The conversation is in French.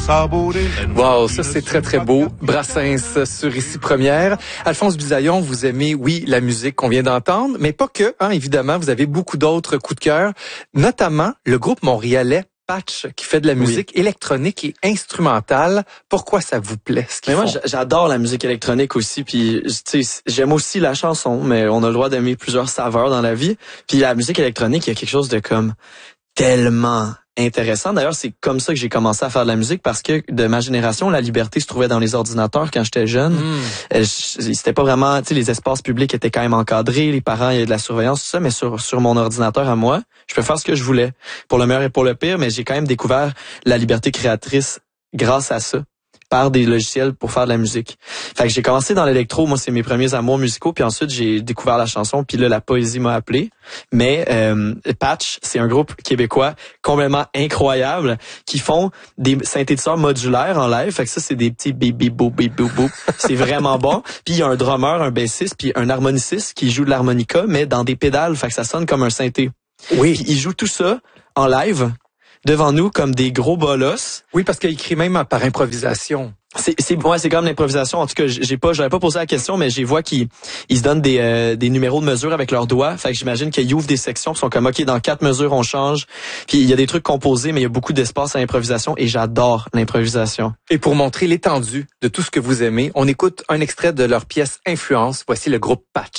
Wow, ça c'est très très beau. Brassens sur Ici Première. Alphonse Bisaillon, vous aimez, oui, la musique qu'on vient d'entendre, mais pas que, hein, évidemment, vous avez beaucoup d'autres coups de cœur, notamment le groupe montréalais Patch, qui fait de la musique électronique et instrumentale. Pourquoi ça vous plaît, ce qu'ils font? Moi, j'adore la musique électronique aussi, puis tu sais, j'aime aussi la chanson, mais on a le droit d'aimer plusieurs saveurs dans la vie. Puis la musique électronique, il y a quelque chose de comme tellement intéressant. D'ailleurs, c'est comme ça que j'ai commencé à faire de la musique, parce que de ma génération, la liberté se trouvait dans les ordinateurs quand j'étais jeune. C'était pas vraiment, tu sais, les espaces publics étaient quand même encadrés, les parents, il y avait de la surveillance, tout ça, mais sur mon ordinateur à moi, je peux faire ce que je voulais, pour le meilleur et pour le pire, mais j'ai quand même découvert la liberté créatrice grâce à ça, par des logiciels pour faire de la musique. Fait que j'ai commencé dans l'électro, moi c'est mes premiers amours musicaux, puis ensuite j'ai découvert la chanson, puis là la poésie m'a appelé. Mais Patch, c'est un groupe québécois complètement incroyable qui font des synthétiseurs modulaires en live. Fait que ça c'est des petits bip bip boop bip boop boop. C'est vraiment bon. Puis il y a un drummer, un bassiste, puis un harmoniciste qui joue de l'harmonica mais dans des pédales, fait que ça sonne comme un synthé. Oui. Puis ils jouent tout ça en live devant nous comme des gros bolosses. Oui, parce qu'il écrit même par improvisation. C'est comme l'improvisation. En tout cas, j'avais pas posé la question, mais j'ai vois qu'ils se donnent des numéros de mesure avec leurs doigts. Fait que j'imagine qu'ils ouvrent des sections qui sont comme OK, dans 4 mesures on change. Puis il y a des trucs composés, mais il y a beaucoup d'espace à l'improvisation et j'adore l'improvisation. Et pour montrer l'étendue de tout ce que vous aimez, on écoute un extrait de leur pièce Influence. Voici le groupe Patch.